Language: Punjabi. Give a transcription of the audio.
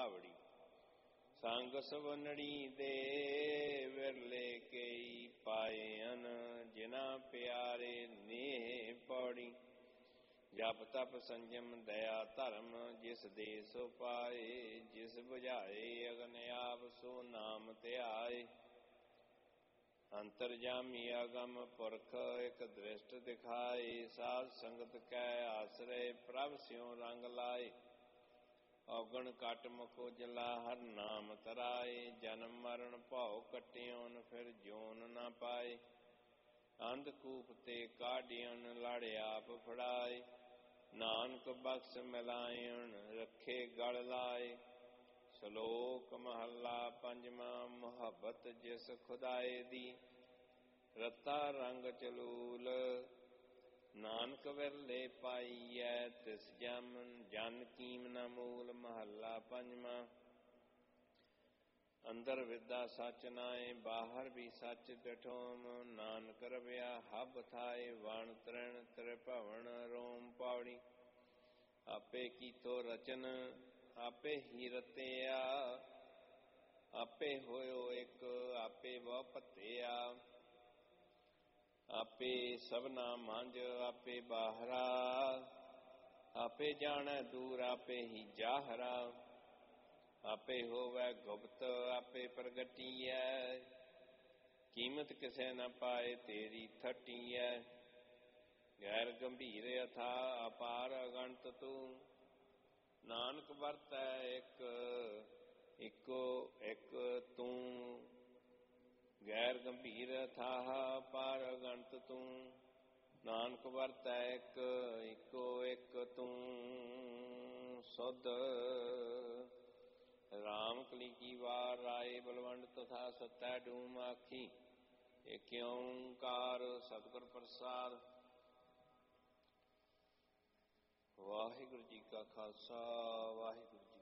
ਭਾਵੜੀ। ਸੰਗ ਸਵਨੜੀ ਦੇ ਵਿਰਲੇ ਕਈ ਪਾਏਨ, ਜਿਨਾ ਪਿਆਰੇ ਨੇਹ ਪੌੜੀ। ਜਪ ਤਪ ਸੰਜਮ ਦਇਆ ਧਰਮ, ਜਿਸ ਦੇ ਸੋ ਪਾਏ। ਜਿਸ ਬੁਝਾਏ ਅਗਨ ਆਪ, ਸੋ ਨਾਮ ਧਿਆਏ। ਅੰਤਰਜਾਮੀ ਅਗਮ ਪੁਰਖ, ਇਕ ਦ੍ਰਿਸ਼ਟ ਦਿਖਾਏ। ਸਾਧ ਸੰਗਤ ਕੈ ਆਸਰੇ, ਪ੍ਰਭ ਸਿਉ ਰੰਗ ਲਾਏ। ਔਗਣ ਕਟ ਮੁਖ ਉਜਲਾ, ਹਰ ਨਾਮ ਤਰਾਏ। ਜਨਮ ਮਰਨ ਭਉ ਕਟਿਓਨ, ਫਿਰ ਜੋਨ ਨਾ ਪਾਏ। ਅੰਧਕੂਪ ਤੇ ਕਾਢਿਓਨ, ਲੜ ਆਪ ਫੜਾਏ। ਨਾਨਕ ਬਖਸ਼ ਮਿਲਾਇਣ, ਰੱਖੇ ਗਲ ਲਾਏ। ਸ਼ਲੋਕ ਮਹੱਲਾ ਪੰਜਵਾਂ। ਮੁਹੱਬਤ ਜਿਸ ਖੁਦਾਏ ਦੀ, ਰਤਾ ਰੰਗ ਚਲੂਲ। ਨਾਨਕ ਵਿਰਲੇ ਪਾਈਐ, ਤਿਸ ਜਨ ਕੀਮਨਾ ਮੂਲ। ਮਹੱਲਾ ਪੰਜਵਾਂ। ਅੰਦਰ ਵਿਦਾ ਸਚ ਨਾਏ, ਬਾਹਰ ਵੀ ਸਚ ਡਠੋਮ। ਨਾਨਕ ਰਵਿਆ ਹਬ ਥਾਏ, ਵਣ ਤ੍ਰਿਣ ਤ੍ਰਿਭਵਨ ਰੋਮ ਪੌੜੀ। ਆਪੇ ਕੀਤੋ ਰਚਨ, ਆਪੇ ਹੀ ਰਤਿਆ। ਆਪੇ ਹੋਇਓ ਇਕ, ਆਪੇ ਬਹੁ ਭੱਤਿਆ। ਆਪੇ ਸਭਨਾ ਮੰਝ, ਆਪੇ ਬਾਹਰਾ। ਆਪੇ ਜਾਣੈ ਦੂਰ, ਆਪੇ ਹੀ ਜਾਹਰਾ। ਆਪੇ ਹੋਵੈ ਗੁਪਤ, ਆਪੇ ਪ੍ਰਗਟੀਐ। ਕੀਮਤ ਕਿਸੇ ਨ ਪਾਏ, ਤੇਰੀ ਥਟੀਐ। ਗੈਰ ਗੰਭੀਰ ਅਥਾ, ਅਪਾਰ ਅਗਣਤ ਤੂੰ। ਨਾਨਕ ਵਰਤੈ ਇਕ, ਇਕੋ ਇਕ ਤੂੰ। ਗੈਰ ਗੰਭੀਰ ਅਥਾਹ, ਅਪਾਰ ਅਗਣਤ ਤੂੰ। ਨਾਨਕ ਵਰਤੈ ਇਕ, ਇਕੋ ਇਕ ਤੂੰ। ਸੁਧ ਰਾਮ ਕਲੀ ਕੀ ਵਾਰ, ਰਾਏ ਬਲਵੰਡ ਤਥਾ ਸਤੈ ਡੂਮ ਆਖੀ। ਏਕ ਓੰਕਾਰ ਸਤਿਗੁਰ ਪ੍ਰਸਾਦਿ। ਵਾਹਿਗੁਰੂ ਜੀ ਕਾ ਖਾਲਸਾ, ਵਾਹਿਗੁਰੂ ਜੀ